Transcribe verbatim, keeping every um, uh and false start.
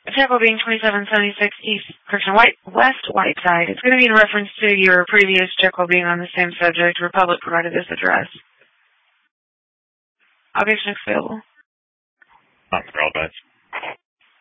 Check will be in twenty-seven seventy-six East, correction, White, West Whiteside. It's going to be in reference to your previous check will being on the same subject. Republic provided this address. Objection available. Not for all bets.